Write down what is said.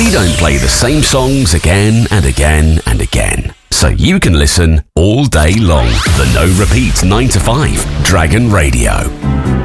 We don't play the same songs again and again and again, so you can listen all day long. The no repeat 9 to 5 Dragon Radio.